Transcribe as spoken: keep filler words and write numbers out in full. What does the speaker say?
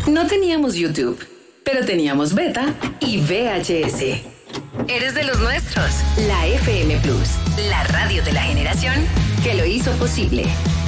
No teníamos YouTube, pero teníamos beta y V H S. Eres de los nuestros. La F M Plus, la radio de la generación que lo hizo posible.